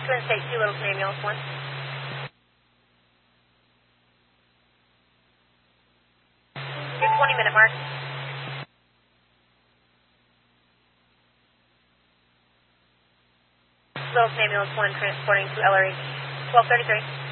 Twin State 2, Little Samuels 1. Your 20-minute mark. Little Samuels 1, transporting to LRE 1233.